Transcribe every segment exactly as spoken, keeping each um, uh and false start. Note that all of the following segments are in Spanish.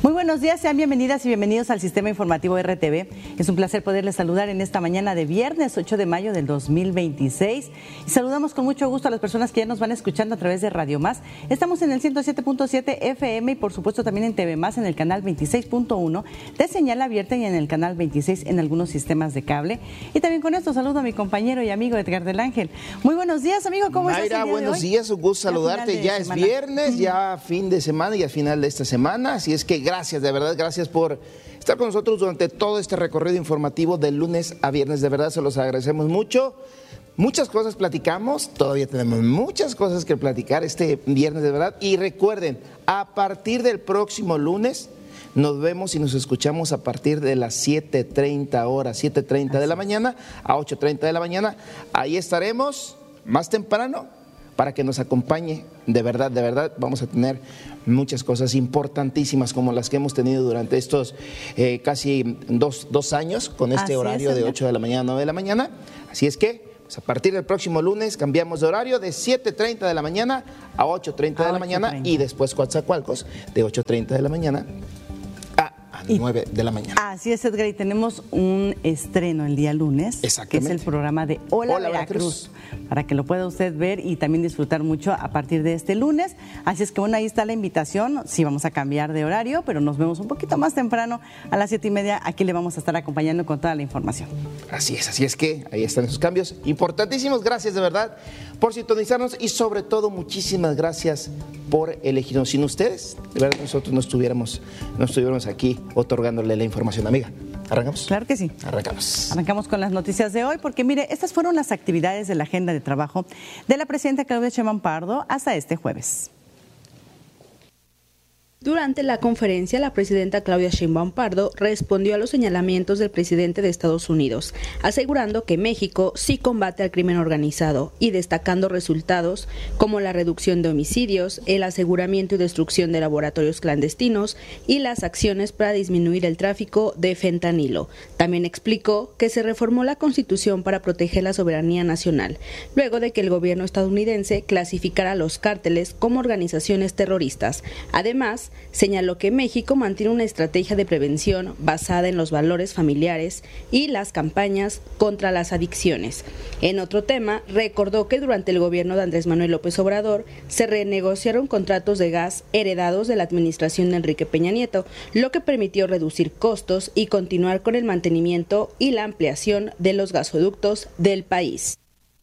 Muy buenos días, sean bienvenidas y bienvenidos al Sistema Informativo R T V. Es un placer poderles saludar en esta mañana de viernes ocho de mayo del dos mil veintiséis. Y saludamos con mucho gusto a las personas que ya nos van escuchando a través de Radio Más. Estamos en el ciento siete punto siete F M y por supuesto también en T V Más en el canal veintiséis punto uno de señal abierta y en el canal veintiséis en algunos sistemas de cable. Y también con esto saludo a mi compañero y amigo Edgar del Ángel. Muy buenos días, amigo, ¿cómo Mayra, estás el día buenos de hoy? días, un gusto saludarte. Ya es semana. viernes, ya fin de semana y al final de esta semana, así es que gracias, de verdad, gracias por estar con nosotros durante todo este recorrido informativo de lunes a viernes, de verdad se los agradecemos mucho. Muchas cosas platicamos, todavía tenemos muchas cosas que platicar este viernes, de verdad, y recuerden, a partir del próximo lunes nos vemos y nos escuchamos a partir de las siete treinta horas, siete treinta de la mañana a ocho treinta de la mañana, ahí estaremos más temprano para que nos acompañe, de verdad, de verdad, vamos a tener muchas cosas importantísimas como las que hemos tenido durante estos eh, casi dos, dos años con este Así horario es, de ocho de la mañana a nueve de la mañana, así es que pues a partir del próximo lunes cambiamos de horario de siete treinta de la mañana a ocho treinta de la mañana y después Coatzacoalcos de ocho treinta de la mañana a nueve de la mañana. Así es, Edgar, y tenemos un estreno el día lunes, que es el programa de Hola, Hola Veracruz, Veracruz, para que lo pueda usted ver y también disfrutar mucho a partir de este lunes. Así es que bueno, ahí está la invitación. Sí, vamos a cambiar de horario, pero nos vemos un poquito más temprano a las siete y media. Aquí le vamos a estar acompañando con toda la información. Así es, así es que ahí están esos cambios importantísimos. Gracias de verdad por sintonizarnos y sobre todo muchísimas gracias por elegirnos. Sin ustedes, de verdad nosotros no estuviéramos, no estuviéramos aquí otorgándole la información, amiga. ¿Arrancamos? Claro que sí. Arrancamos. Arrancamos con las noticias de hoy, porque mire, estas fueron las actividades de la agenda de trabajo de la presidenta Claudia Sheinbaum Pardo hasta este jueves. Durante la conferencia, la presidenta Claudia Sheinbaum Pardo respondió a los señalamientos del presidente de Estados Unidos, asegurando que México sí combate al crimen organizado y destacando resultados como la reducción de homicidios, el aseguramiento y destrucción de laboratorios clandestinos y las acciones para disminuir el tráfico de fentanilo. También explicó que se reformó la Constitución para proteger la soberanía nacional, luego de que el gobierno estadounidense clasificara a los cárteles como organizaciones terroristas. Además, señaló que México mantiene una estrategia de prevención basada en los valores familiares y las campañas contra las adicciones. En otro tema, recordó que durante el gobierno de Andrés Manuel López Obrador se renegociaron contratos de gas heredados de la administración de Enrique Peña Nieto, lo que permitió reducir costos y continuar con el mantenimiento y la ampliación de los gasoductos del país.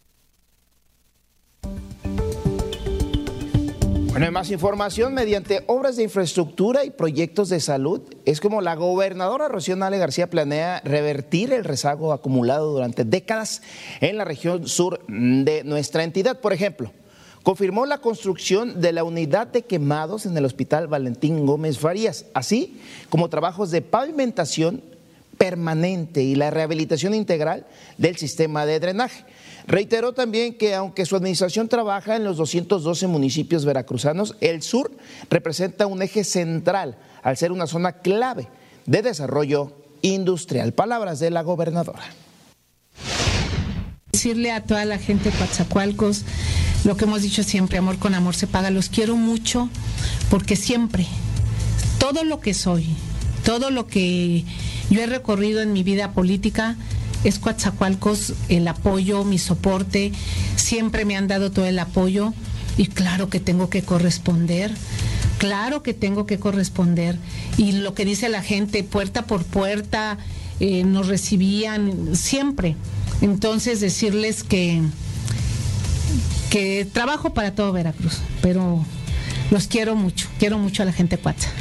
Bueno, hay más información. Mediante obras de infraestructura y proyectos de salud, es como la gobernadora Rocío Nale García planea revertir el rezago acumulado durante décadas en la región sur de nuestra entidad. Por ejemplo, confirmó la construcción de la unidad de quemados en el Hospital Valentín Gómez Farías, así como trabajos de pavimentación permanente y la rehabilitación integral del sistema de drenaje. Reiteró también que aunque su administración trabaja en los doscientos doce municipios veracruzanos, el sur representa un eje central al ser una zona clave de desarrollo industrial. Palabras de la gobernadora. Decirle a toda la gente de Coatzacoalcos lo que hemos dicho siempre, amor con amor se paga. Los quiero mucho porque siempre, todo lo que soy, todo lo que yo he recorrido en mi vida política, es Coatzacoalcos, el apoyo, mi soporte, siempre me han dado todo el apoyo y claro que tengo que corresponder, claro que tengo que corresponder. Y lo que dice la gente, puerta por puerta, eh, nos recibían siempre. Entonces decirles que, que trabajo para todo Veracruz, pero los quiero mucho, quiero mucho a la gente de Coatza.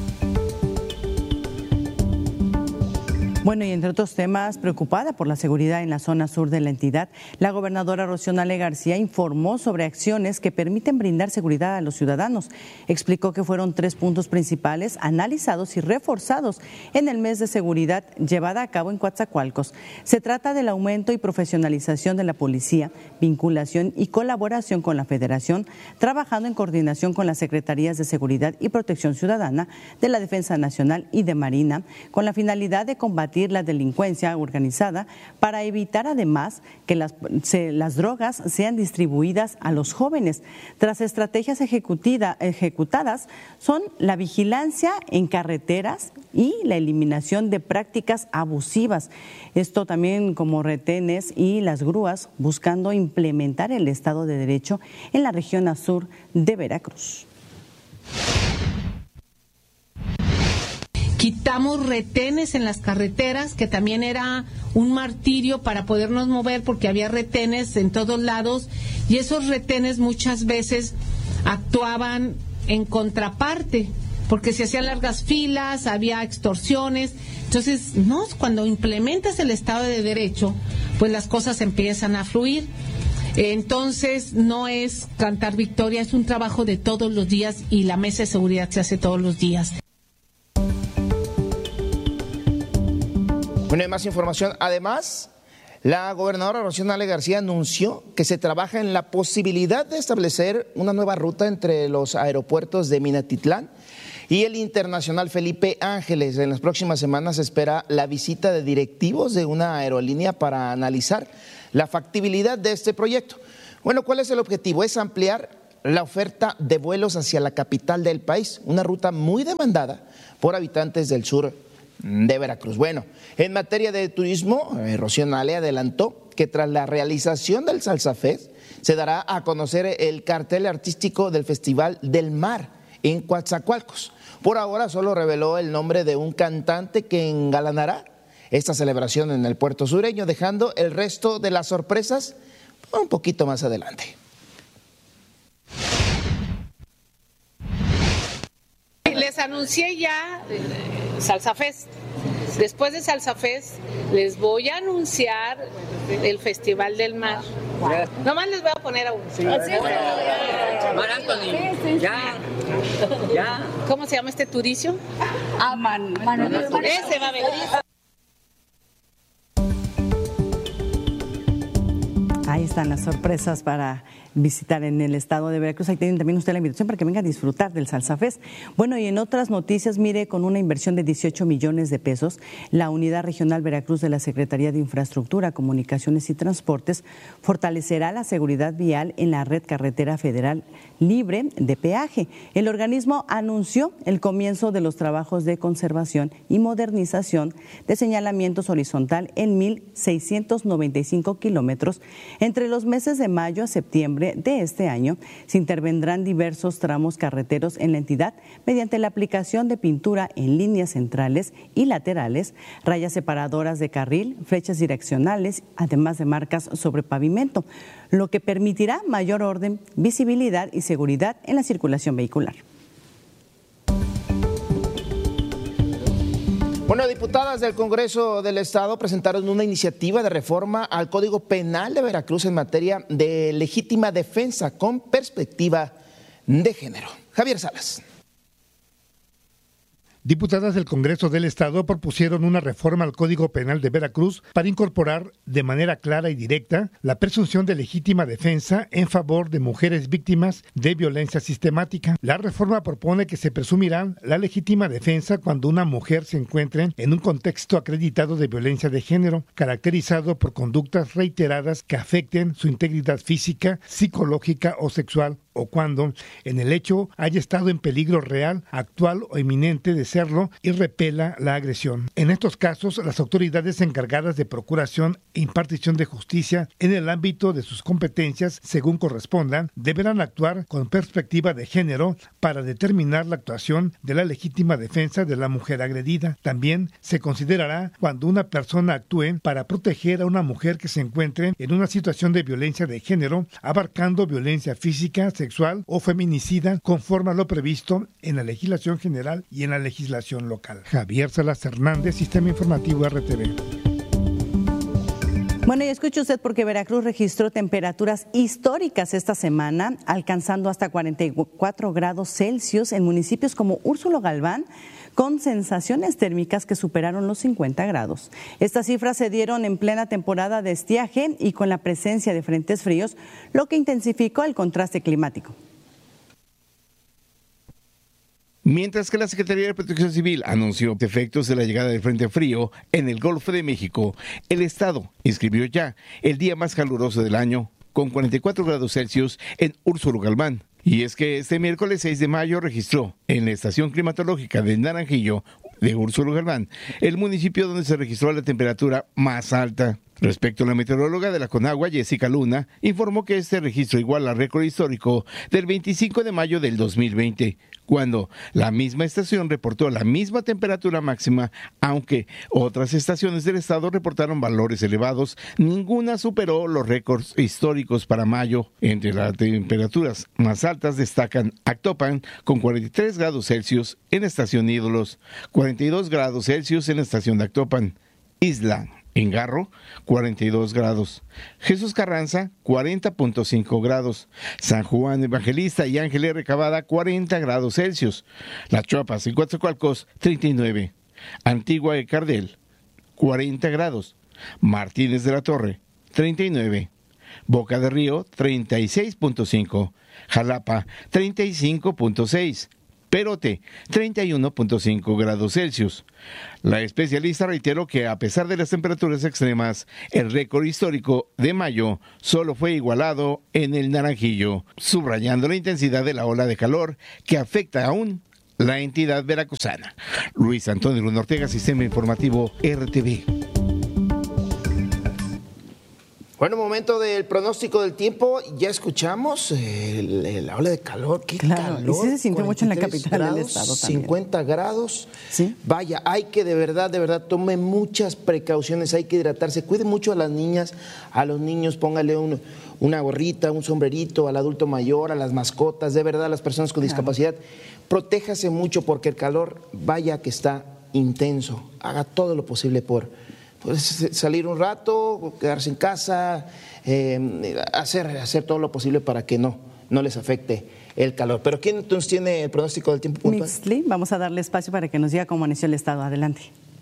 Bueno, y entre otros temas, preocupada por la seguridad en la zona sur de la entidad, la gobernadora Rocío Nale García informó sobre acciones que permiten brindar seguridad a los ciudadanos. Explicó que fueron tres puntos principales analizados y reforzados en el mes de seguridad llevada a cabo en Coatzacoalcos. Se trata del aumento y profesionalización de la policía, vinculación y colaboración con la Federación, trabajando en coordinación con las Secretarías de Seguridad y Protección Ciudadana, de la Defensa Nacional y de Marina, con la finalidad de combatir combatir la delincuencia organizada para evitar además que las, se, las drogas sean distribuidas a los jóvenes. Tras estrategias ejecutadas son la vigilancia en carreteras y la eliminación de prácticas abusivas. Esto también como retenes y las grúas, buscando implementar el Estado de Derecho en la región sur de Veracruz. Quitamos retenes en las carreteras, que también era un martirio para podernos mover porque había retenes en todos lados y esos retenes muchas veces actuaban en contraparte porque se hacían largas filas, había extorsiones. Entonces, no, cuando implementas el Estado de Derecho, pues las cosas empiezan a fluir. Entonces, no es cantar victoria, es un trabajo de todos los días y la mesa de seguridad se hace todos los días. Bueno, hay más información. Además, la gobernadora Rocío Nale García anunció que se trabaja en la posibilidad de establecer una nueva ruta entre los aeropuertos de Minatitlán y el Internacional Felipe Ángeles. En las próximas semanas se espera la visita de directivos de una aerolínea para analizar la factibilidad de este proyecto. Bueno, ¿cuál es el objetivo? Es ampliar la oferta de vuelos hacia la capital del país, una ruta muy demandada por habitantes del sur de Veracruz. Bueno, en materia de turismo, eh, Rocío Nale adelantó que tras la realización del Salsa Fest se dará a conocer el cartel artístico del Festival del Mar en Coatzacoalcos. Por ahora solo reveló el nombre de un cantante que engalanará esta celebración en el puerto sureño, dejando el resto de las sorpresas un poquito más adelante. Les anuncié ya Salsa Fest. Después de Salsa Fest les voy a anunciar el Festival del Mar. Nomás les voy a poner a uno. Sí, sí, Mar Anthony. Sí, sí, ya. Ya. ¿Cómo se llama este turicio? Ah, Man, Manuel. Ese va a venir. Ahí están las sorpresas para visitar en el estado de Veracruz. Ahí tienen también usted la invitación para que venga a disfrutar del Salsa Fest. Bueno, y en otras noticias, mire, con una inversión de dieciocho millones de pesos, la Unidad Regional Veracruz de la Secretaría de Infraestructura, Comunicaciones y Transportes fortalecerá la seguridad vial en la red carretera federal libre de peaje. El organismo anunció el comienzo de los trabajos de conservación y modernización de señalamientos horizontal en mil seiscientos noventa y cinco kilómetros entre los meses de mayo a septiembre de este año. Se intervendrán diversos tramos carreteros en la entidad mediante la aplicación de pintura en líneas centrales y laterales, rayas separadoras de carril, flechas direccionales, además de marcas sobre pavimento, lo que permitirá mayor orden, visibilidad y seguridad en la circulación vehicular. Bueno, diputadas del Congreso del Estado presentaron una iniciativa de reforma al Código Penal de Veracruz en materia de legítima defensa con perspectiva de género. Javier Salas. Diputadas del Congreso del Estado propusieron una reforma al Código Penal de Veracruz para incorporar de manera clara y directa la presunción de legítima defensa en favor de mujeres víctimas de violencia sistemática. La reforma propone que se presumirá la legítima defensa cuando una mujer se encuentre en un contexto acreditado de violencia de género, caracterizado por conductas reiteradas que afecten su integridad física, psicológica o sexual, o cuando en el hecho haya estado en peligro real, actual o inminente de serlo y repela la agresión. En estos casos, las autoridades encargadas de procuración e impartición de justicia en el ámbito de sus competencias, según correspondan, deberán actuar con perspectiva de género para determinar la actuación de la legítima defensa de la mujer agredida. También se considerará cuando una persona actúe para proteger a una mujer que se encuentre en una situación de violencia de género, abarcando violencia física, sexual o feminicida, conforme a lo previsto en la legislación general y en la legislación local. Javier Salas Hernández, Sistema Informativo R T V. Bueno, y escuche usted porque Veracruz registró temperaturas históricas esta semana, alcanzando hasta cuarenta y cuatro grados Celsius en municipios como Úrsulo Galván, con sensaciones térmicas que superaron los cincuenta grados. Estas cifras se dieron en plena temporada de estiaje y con la presencia de frentes fríos, lo que intensificó el contraste climático. Mientras que la Secretaría de Protección Civil anunció efectos de la llegada del Frente Frío en el Golfo de México, el Estado inscribió ya el día más caluroso del año, con cuarenta y cuatro grados Celsius en Úrsulo Galván. Y es que este miércoles seis de mayo registró en la estación climatológica de Naranjillo de Úrsulo Galván el municipio donde se registró la temperatura más alta. Respecto a la meteoróloga de la Conagua, Jessica Luna, informó que este registro iguala al récord histórico del veinticinco de mayo del dos mil veinte, cuando la misma estación reportó la misma temperatura máxima, aunque otras estaciones del estado reportaron valores elevados, ninguna superó los récords históricos para mayo. Entre las temperaturas más altas destacan Actopan con cuarenta y tres grados Celsius en la estación Ídolos, cuarenta y dos grados Celsius en la estación de Actopan, Isla en Garro, cuarenta y dos grados. Jesús Carranza, cuarenta punto cinco grados. San Juan Evangelista y Ángel R. Cavada, cuarenta grados Celsius. Las Chuapas y Coatzacoalcos, treinta y nueve. Antigua de Cardel, cuarenta grados. Martínez de la Torre, treinta y nueve. Boca de Río, treinta y seis punto cinco. Jalapa, treinta y cinco punto seis. Perote, treinta y uno punto cinco grados Celsius. La especialista reiteró que a pesar de las temperaturas extremas, el récord histórico de mayo solo fue igualado en el Naranjillo, subrayando la intensidad de la ola de calor que afecta aún la entidad veracruzana. Luis Antonio Luna Ortega, Sistema Informativo R T V. Bueno, momento del pronóstico del tiempo. Ya escuchamos el, el, la ola de calor. ¡Qué claro, calor! Y sí se sintió mucho en la capital grados, del estado también. cincuenta grados. ¿Sí? Vaya, hay que de verdad, de verdad, tome muchas precauciones. Hay que hidratarse. Cuide mucho a las niñas, a los niños. Póngale un, una gorrita, un sombrerito al adulto mayor, a las mascotas. De verdad, a las personas con discapacidad. Claro. Protéjase mucho porque el calor, vaya que está intenso. Haga todo lo posible por... Pues salir un rato, quedarse en casa, eh, hacer, hacer todo lo posible para que no, no les afecte el calor. Pero ¿quién entonces tiene el pronóstico del tiempo puntual? Mixley, vamos a darle espacio para que nos diga cómo amaneció el estado. Adelante.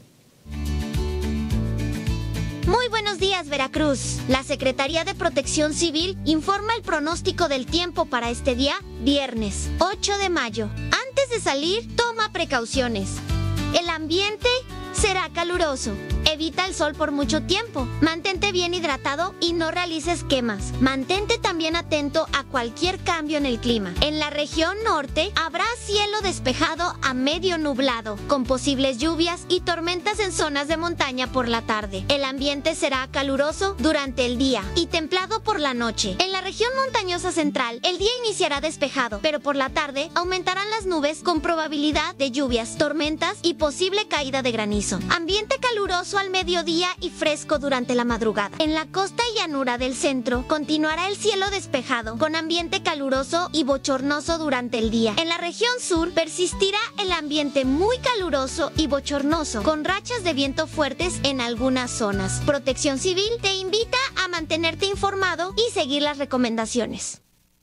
Muy buenos días, Veracruz. La Secretaría de Protección Civil informa el pronóstico del tiempo para este día, viernes ocho de mayo. Antes de salir, toma precauciones. El ambiente será caluroso. Evita el sol por mucho tiempo. Mantente bien hidratado y no realices quemas. Mantente también atento a cualquier cambio en el clima. En la región norte habrá cielo despejado a medio nublado, con posibles lluvias y tormentas en zonas de montaña por la tarde. El ambiente será caluroso durante el día y templado por la noche. En la región montañosa central, el día iniciará despejado, pero por la tarde aumentarán las nubes con probabilidad de lluvias, tormentas y posible caída de granizo. Ambiente caluroso al mediodía y fresco durante la madrugada. En la costa y llanura del centro continuará el cielo despejado, con ambiente caluroso y bochornoso durante el día. En la región sur persistirá el ambiente muy caluroso y bochornoso, con rachas de viento fuertes en algunas zonas. Protección Civil te invita a mantenerte informado y seguir las recomendaciones.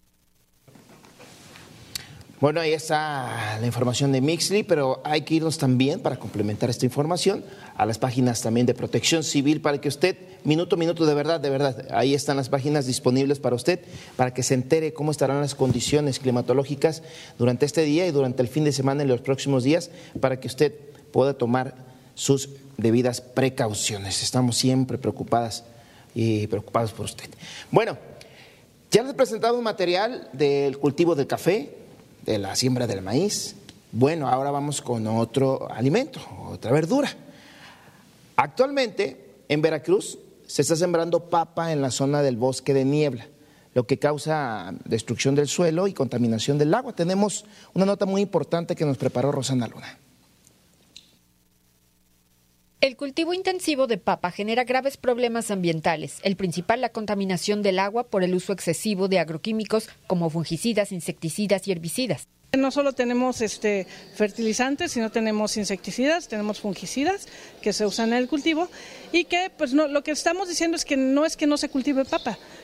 Bueno, ahí está la información de Mixley, pero hay que irnos también para complementar esta información a las páginas también de Protección Civil para que usted, minuto a minuto, de verdad, de verdad, ahí están las páginas disponibles para usted, para que se entere cómo estarán las condiciones climatológicas durante este día y durante el fin de semana y los próximos días, para que usted pueda tomar sus debidas precauciones. Estamos siempre preocupadas y preocupados por usted. Bueno, ya les he presentado un material del cultivo del café, de la siembra del maíz. Bueno, ahora vamos con otro alimento, otra verdura. Actualmente, en Veracruz, se está sembrando papa en la zona del bosque de niebla, lo que causa destrucción del suelo y contaminación del agua. Tenemos una nota muy importante que nos preparó Rosana Luna. El cultivo intensivo de papa genera graves problemas ambientales. El principal, la contaminación del agua por el uso excesivo de agroquímicos como fungicidas, insecticidas y herbicidas. No solo tenemos este, fertilizantes, sino tenemos insecticidas, tenemos fungicidas que se usan en el cultivo y que pues no, lo que estamos diciendo es que no es que no se cultive papa,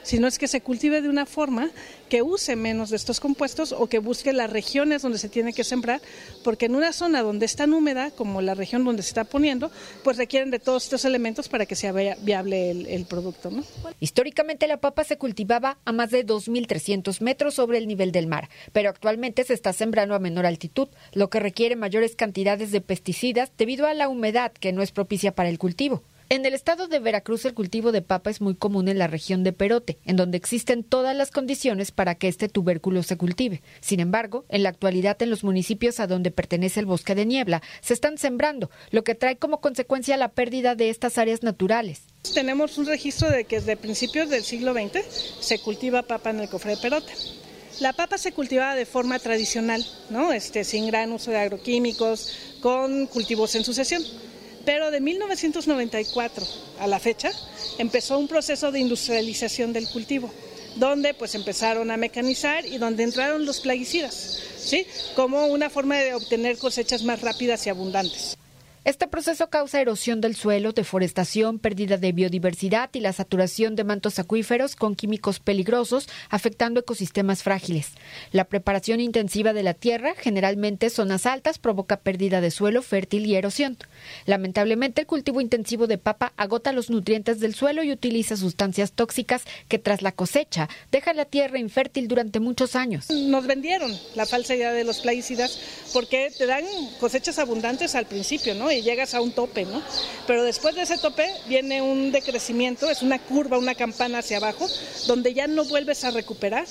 sino es que se cultive de una forma que use menos de estos compuestos o que busque las regiones donde se tiene que sembrar, porque en una zona donde es tan húmeda como la región donde se está poniendo, pues requieren de todos estos elementos para que sea viable el, el producto, ¿no? Históricamente la papa se cultivaba a más de dos mil trescientos metros sobre el nivel del mar, pero actualmente se está sembrando a menor altitud, lo que requiere mayores cantidades de pesticidas debido a la humedad que no es propicia para el cultivo. En el estado de Veracruz el cultivo de papa es muy común en la región de Perote, en donde existen todas las condiciones para que este tubérculo se cultive. Sin embargo, en la actualidad en los municipios a donde pertenece el bosque de niebla se están sembrando, lo que trae como consecuencia la pérdida de estas áreas naturales. Tenemos un registro de que desde principios del siglo veinte se cultiva papa en el Cofre de Perote. La papa se cultivaba de forma tradicional, ¿no? Este, sin gran uso de agroquímicos, con cultivos en sucesión. Pero de mil novecientos noventa y cuatro a la fecha empezó un proceso de industrialización del cultivo, donde pues empezaron a mecanizar y donde entraron los plaguicidas, ¿sí? Como una forma de obtener cosechas más rápidas y abundantes. Este proceso causa erosión del suelo, deforestación, pérdida de biodiversidad y la saturación de mantos acuíferos con químicos peligrosos, afectando ecosistemas frágiles. La preparación intensiva de la tierra, generalmente en zonas altas, provoca pérdida de suelo fértil y erosión. Lamentablemente, el cultivo intensivo de papa agota los nutrientes del suelo y utiliza sustancias tóxicas que tras la cosecha dejan la tierra infértil durante muchos años. Nos vendieron la falsa idea de los plaguicidas porque te dan cosechas abundantes al principio, ¿no? Y llegas a un tope, ¿no? Pero después de ese tope viene un decrecimiento, es una curva, una campana hacia abajo, donde ya no vuelves a recuperar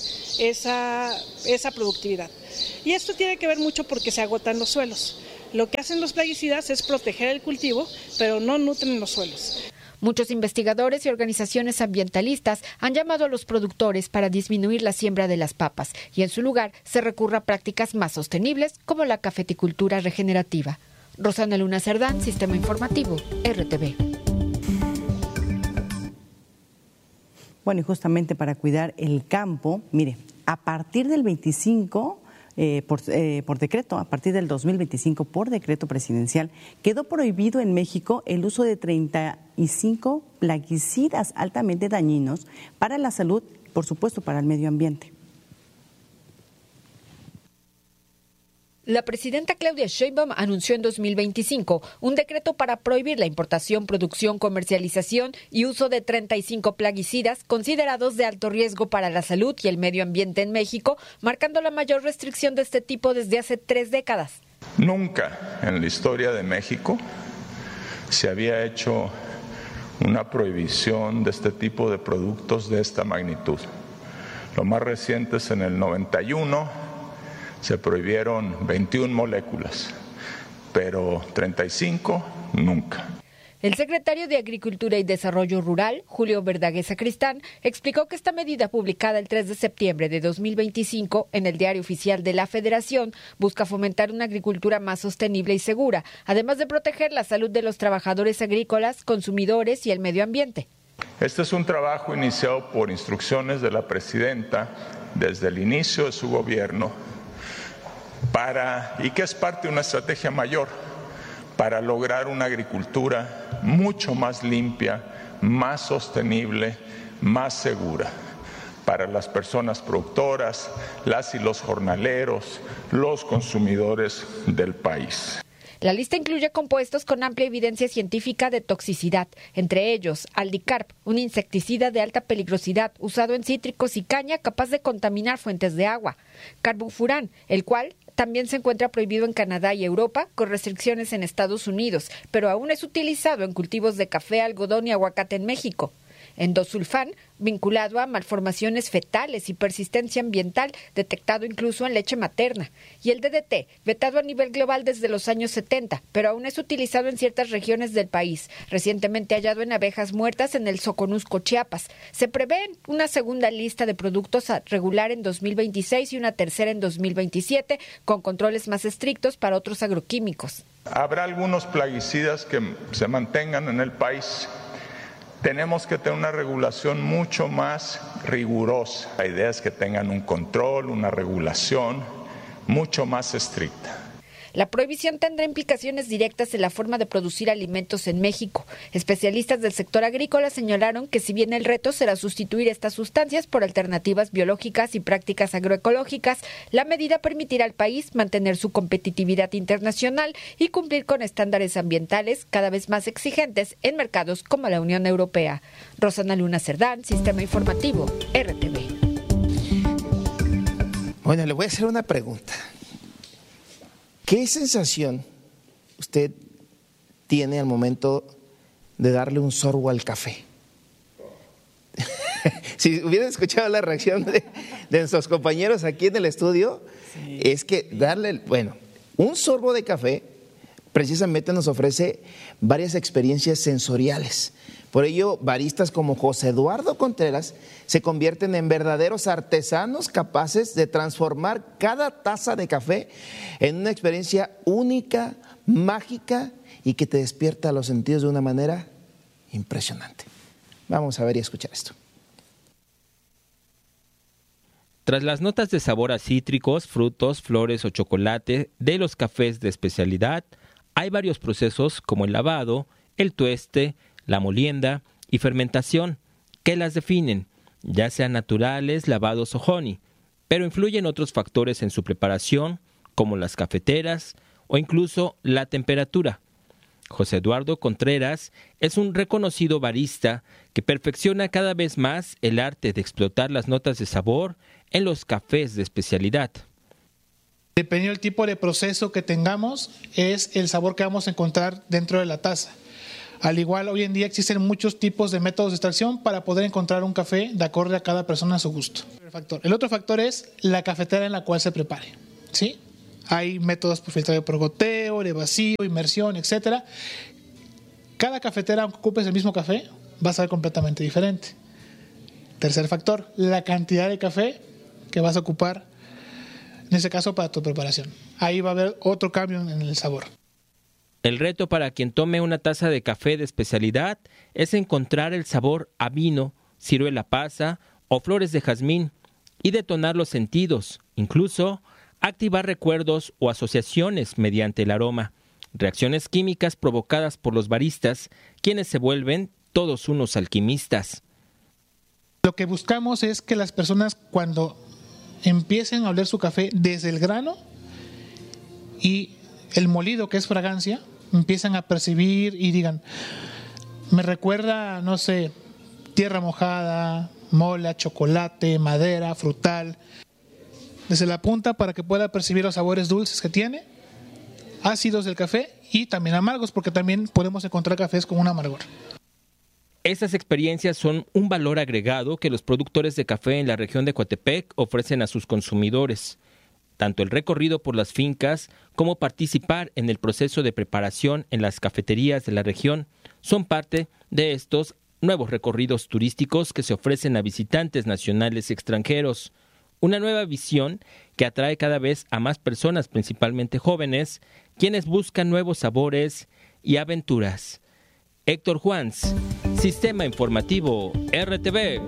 esa, esa productividad. Y esto tiene que ver mucho porque se agotan los suelos. Lo que hacen los plaguicidas es proteger el cultivo, pero no nutren los suelos. Muchos investigadores y organizaciones ambientalistas han llamado a los productores para disminuir la siembra de las papas y en su lugar se recurra a prácticas más sostenibles como la cafeticultura regenerativa. Rosana Luna Cerdán, Sistema Informativo, R T V. Bueno, y justamente para cuidar el campo, mire, a partir del veinticinco, eh, por, eh, por decreto, a partir del dos mil veinticinco, por decreto presidencial, quedó prohibido en México el uso de treinta y cinco plaguicidas altamente dañinos para la salud, por supuesto, para el medio ambiente. La presidenta Claudia Sheinbaum anunció en dos mil veinticinco un decreto para prohibir la importación, producción, comercialización y uso de treinta y cinco plaguicidas considerados de alto riesgo para la salud y el medio ambiente en México, marcando la mayor restricción de este tipo desde hace tres décadas. Nunca en la historia de México se había hecho una prohibición de este tipo de productos de esta magnitud. Lo más reciente es en el noventa y uno. Se prohibieron veintiuna moléculas, pero treinta y cinco nunca. El secretario de Agricultura y Desarrollo Rural, Julio Verdaguer Sacristán, explicó que esta medida publicada el tres de septiembre de dos mil veinticinco en el Diario Oficial de la Federación busca fomentar una agricultura más sostenible y segura, además de proteger la salud de los trabajadores agrícolas, consumidores y el medio ambiente. Este es un trabajo iniciado por instrucciones de la presidenta desde el inicio de su gobierno, para y que es parte de una estrategia mayor para lograr una agricultura mucho más limpia, más sostenible, más segura para las personas productoras, las y los jornaleros, los consumidores del país. La lista incluye compuestos con amplia evidencia científica de toxicidad, entre ellos Aldicarb, un insecticida de alta peligrosidad usado en cítricos y caña capaz de contaminar fuentes de agua, Carbufurán, el cual también se encuentra prohibido en Canadá y Europa, con restricciones en Estados Unidos, pero aún es utilizado en cultivos de café, algodón y aguacate en México. Endosulfán, vinculado a malformaciones fetales y persistencia ambiental, detectado incluso en leche materna. Y el D D T, vetado a nivel global desde los años setenta, pero aún es utilizado en ciertas regiones del país, recientemente hallado en abejas muertas en el Soconusco, Chiapas. Se prevé una segunda lista de productos a regular en dos mil veintiséis y una tercera en dos mil veintisiete, con controles más estrictos para otros agroquímicos. Habrá algunos plaguicidas que se mantengan en el país. Tenemos que tener una regulación mucho más rigurosa. La idea es que tengan un control, una regulación mucho más estricta. La prohibición tendrá implicaciones directas en la forma de producir alimentos en México. Especialistas del sector agrícola señalaron que si bien el reto será sustituir estas sustancias por alternativas biológicas y prácticas agroecológicas, la medida permitirá al país mantener su competitividad internacional y cumplir con estándares ambientales cada vez más exigentes en mercados como la Unión Europea. Rosana Luna Cerdán, Sistema Informativo, R T V. Bueno, le voy a hacer una pregunta. ¿Qué sensación usted tiene al momento de darle un sorbo al café? Si hubieran escuchado la reacción de, de nuestros compañeros aquí en el estudio, sí. Es que darle, bueno, un sorbo de café precisamente nos ofrece varias experiencias sensoriales. Por ello, baristas como José Eduardo Contreras se convierten en verdaderos artesanos capaces de transformar cada taza de café en una experiencia única, mágica y que te despierta los sentidos de una manera impresionante. Vamos a ver y escuchar esto. Tras las notas de sabor a cítricos, frutos, flores o chocolate de los cafés de especialidad, hay varios procesos como el lavado, el tueste, la molienda y fermentación que las definen, ya sean naturales, lavados o honey, pero influyen otros factores en su preparación, como las cafeteras o incluso la temperatura. José Eduardo Contreras es un reconocido barista que perfecciona cada vez más el arte de explotar las notas de sabor en los cafés de especialidad. Dependiendo del tipo de proceso que tengamos, es el sabor que vamos a encontrar dentro de la taza. Al igual, hoy en día existen muchos tipos de métodos de extracción para poder encontrar un café de acorde a cada persona a su gusto. El otro factor es la cafetera en la cual se prepare, ¿sí? Hay métodos por filtrado por goteo, de vacío, inmersión, etcétera. Cada cafetera, aunque ocupes el mismo café, va a ser completamente diferente. Tercer factor, la cantidad de café que vas a ocupar, en ese caso, para tu preparación. Ahí va a haber otro cambio en el sabor. El reto para quien tome una taza de café de especialidad es encontrar el sabor a vino, ciruela pasa o flores de jazmín y detonar los sentidos, incluso activar recuerdos o asociaciones mediante el aroma, reacciones químicas provocadas por los baristas, quienes se vuelven todos unos alquimistas. Lo que buscamos es que las personas, cuando empiecen a oler su café desde el grano y el molido, que es fragancia, empiezan a percibir y digan, me recuerda, no sé, tierra mojada, mola, chocolate, madera, frutal, desde la punta para que pueda percibir los sabores dulces que tiene, ácidos del café y también amargos, porque también podemos encontrar cafés con un amargor. Estas experiencias son un valor agregado que los productores de café en la región de Coatepec ofrecen a sus consumidores. Tanto el recorrido por las fincas como participar en el proceso de preparación en las cafeterías de la región son parte de estos nuevos recorridos turísticos que se ofrecen a visitantes nacionales y extranjeros. Una nueva visión que atrae cada vez a más personas, principalmente jóvenes, quienes buscan nuevos sabores y aventuras. Héctor Juans, Sistema Informativo R T V.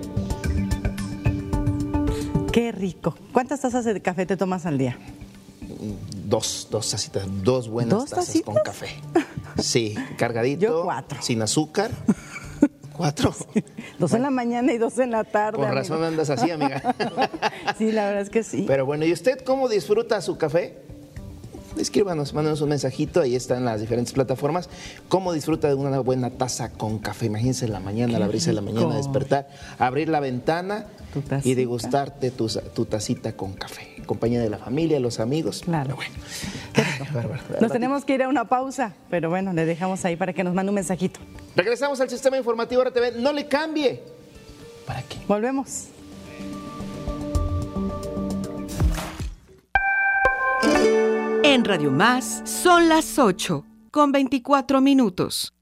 Qué rico. ¿Cuántas tazas de café te tomas al día? Dos, dos tacitas, dos buenas ¿Dos tazas tacitas? con café. Sí, cargadito. Yo cuatro. Sin azúcar. ¿Cuatro? Sí, dos en la mañana y dos en la tarde. Con razón amigo. andas así, amiga. Sí, la verdad es que sí. Pero bueno, ¿y usted cómo disfruta su café? Escríbanos, mándanos un mensajito, ahí están las diferentes plataformas. ¿Cómo disfruta de una buena taza con café? Imagínense en la mañana, al abrirse en la mañana, despertar, abrir la ventana y degustarte tu, tu tacita con café. En compañía de la familia, los amigos. Claro. Pero bueno. Ay, bárbaro. Nos tenemos que ir a una pausa, pero bueno, le dejamos ahí para que nos mande un mensajito. Regresamos al Sistema Informativo R T V. No le cambie. ¿Para qué? Volvemos. En Radio Más son las ocho con veinticuatro minutos.